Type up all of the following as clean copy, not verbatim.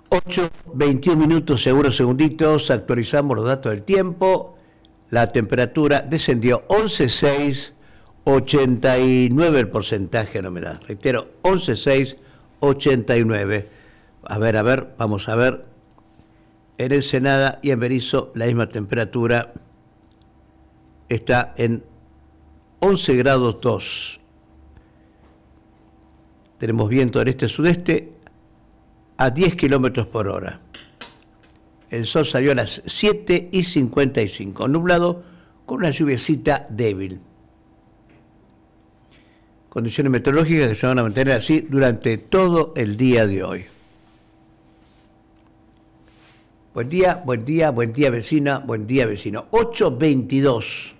8:21, seguros segunditos, actualizamos los datos del tiempo. La temperatura descendió 11,6, 89 el porcentaje de la humedad. Reitero, 11,6, 89. A ver, vamos a ver. En Ensenada y en Berisso la misma temperatura está en 11 grados 2. Tenemos viento del este-sudeste a 10 kilómetros por hora. El sol salió a las 7:55, nublado con una lluviecita débil. Condiciones meteorológicas que se van a mantener así durante todo el día de hoy. Buen día vecina, buen día vecino. 8:22.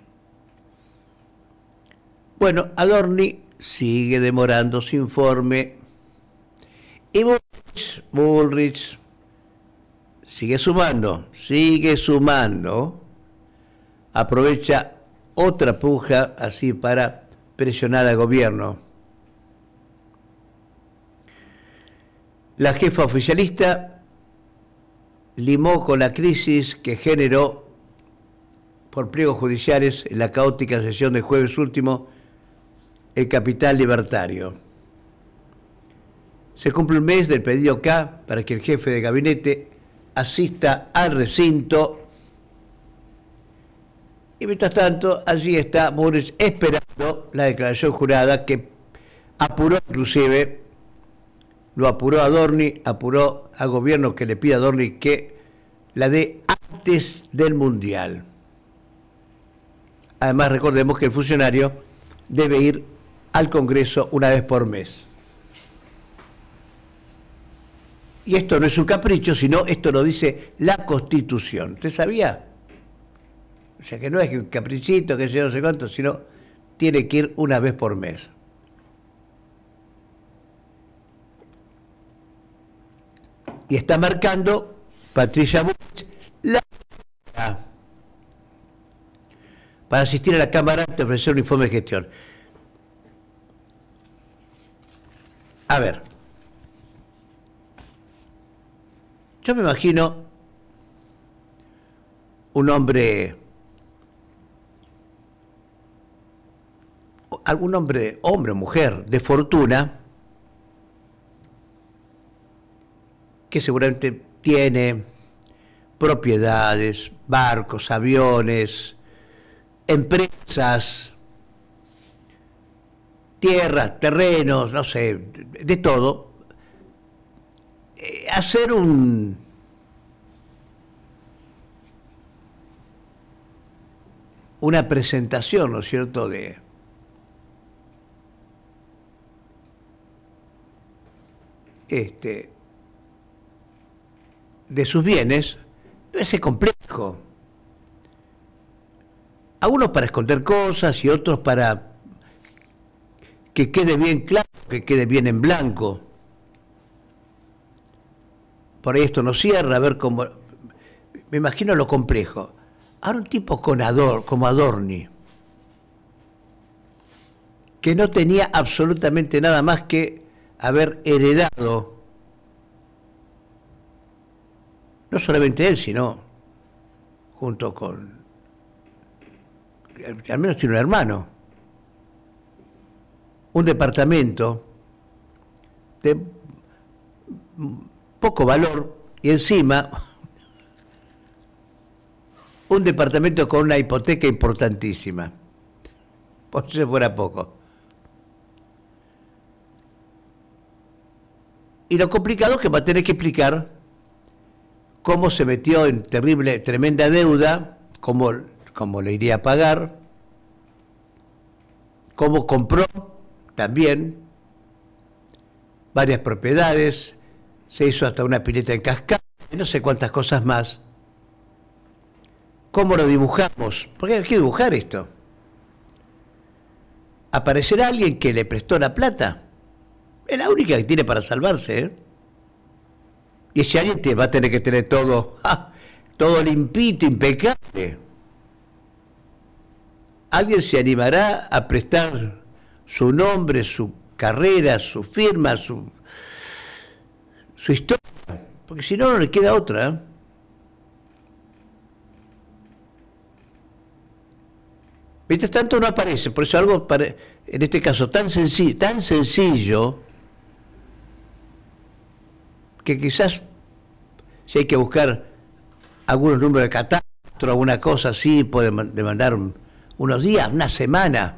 Bueno, Adorni sigue demorando su informe y Bullrich sigue sumando, aprovecha otra puja así para presionar al gobierno. La jefa oficialista limó con la crisis que generó por pliegos judiciales en la caótica sesión del jueves último el capital libertario. Se cumple un mes del pedido K para que el jefe de gabinete asista al recinto y mientras tanto allí está Boris esperando la declaración jurada que apuró inclusive, lo apuró a Adorni, apuró al gobierno que le pide a Adorni que la dé antes del Mundial. Además recordemos que el funcionario debe ir al Congreso una vez por mes. Y esto no es un capricho, sino esto lo dice la Constitución. ¿Usted sabía? O sea, que no es un caprichito, que sea no sé cuánto, sino tiene que ir una vez por mes. Y está marcando Patricia Bullrich la para asistir a la Cámara y ofrecer un informe de gestión. A ver, yo me imagino algún hombre o mujer de fortuna, que seguramente tiene propiedades, barcos, aviones, empresas, tierras, terrenos, no sé, de todo, hacer una presentación, ¿no es cierto?, de sus bienes, debe ser complejo. Algunos para esconder cosas y otros para que quede bien claro, que quede bien en blanco. Por ahí esto no cierra, a ver cómo... Me imagino lo complejo. Ahora un tipo como Adorni, que no tenía absolutamente nada más que haber heredado, no solamente él, sino junto con, al menos tiene un hermano, un departamento de poco valor y encima un departamento con una hipoteca importantísima, por si fuera poco. Y lo complicado es que va a tener que explicar cómo se metió en tremenda deuda, cómo le iría a pagar, cómo compró también varias propiedades, se hizo hasta una pileta en cascada, y no sé cuántas cosas más. ¿Cómo lo dibujamos? Porque hay que dibujar esto. ¿Aparecerá alguien que le prestó la plata? Es la única que tiene para salvarse, ¿eh? Y ese alguien va a tener que tener todo limpito, impecable. ¿Alguien se animará a prestar su nombre, su carrera, su firma, su historia Porque si no, no le queda otra, ¿eh? Mientras tanto no aparece, por eso algo, en este caso, tan sencillo, que quizás si hay que buscar algunos números de catastro, alguna cosa así, puede demandar unos días, una semana.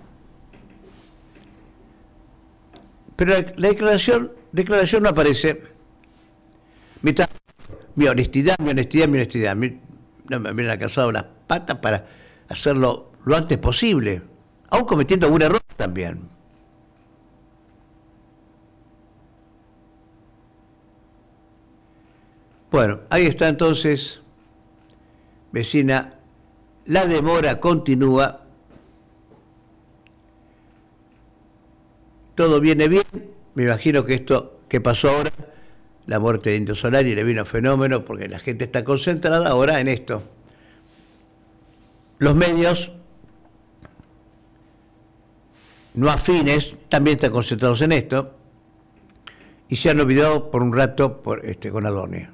Pero la declaración no aparece. Mientras, mi honestidad. No me hubieran alcanzado las patas para hacerlo lo antes posible, aún cometiendo algún error también. Bueno, ahí está entonces, vecina, la demora continúa, todo viene bien, me imagino que esto que pasó ahora, la muerte de Indio Solari, le vino fenómeno porque la gente está concentrada ahora en esto. Los medios no afines también están concentrados en esto y se han olvidado por un rato con Adornia.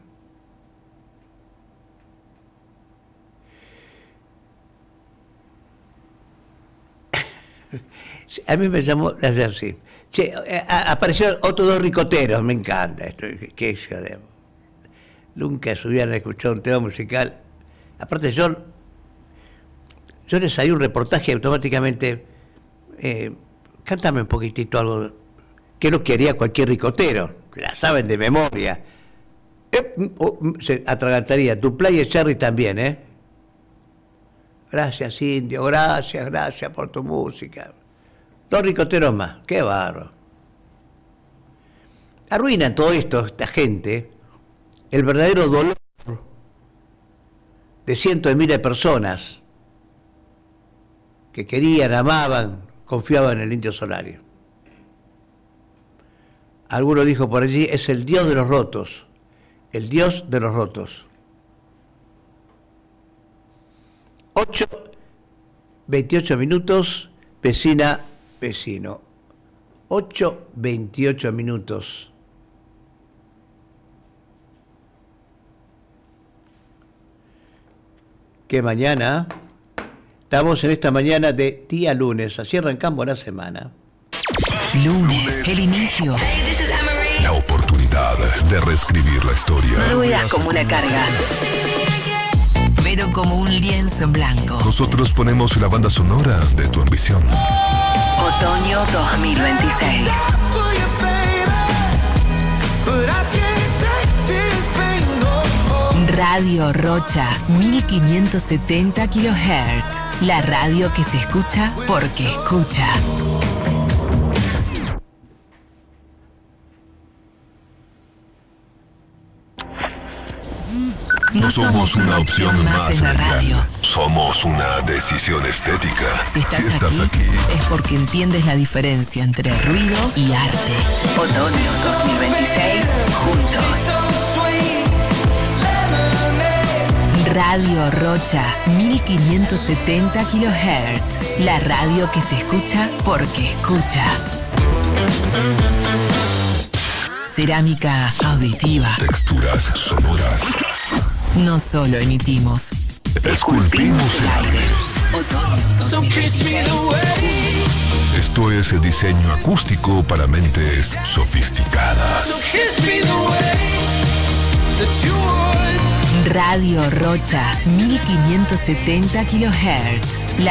A mí me llamó ayer, sí. Che, aparecieron otros dos ricoteros, me encanta esto. Nunca se hubieran escuchado un tema musical. Aparte, yo les salí un reportaje automáticamente. Cántame un poquitito algo que no quería cualquier ricotero, la saben de memoria. Se atragantaría, tu playa Cherry también, ¿eh? Gracias, Indio, gracias por tu música. 2 ricoteros más, qué barro. Arruinan todo esto, esta gente, el verdadero dolor de cientos de miles de personas que querían, amaban, confiaban en el Indio Solari. Alguno dijo por allí, es el Dios de los rotos, el Dios de los rotos. 8:28 minutos, vecino. 8:28 minutos. ¿Qué mañana? Estamos en esta mañana de día lunes, así arrancamos la semana. Lunes, el inicio. La oportunidad de reescribir la historia. No lo veas como una carga, pero como un lienzo en blanco. Nosotros ponemos la banda sonora de tu ambición. Otoño 2026. Radio Rocha, 1570 kHz. La radio que se escucha porque escucha. No somos una opción más en la radio. Somos una decisión estética. Si estás aquí, es porque entiendes la diferencia entre ruido y arte. Otoño 2026, juntos. Radio Rocha, 1570 kHz. La radio que se escucha porque escucha. Cerámica auditiva. Texturas sonoras. No solo emitimos, Esculpimos el aire. Otoño 2026. Esto es el diseño acústico para mentes sofisticadas. Radio Rocha, 1570 kHz.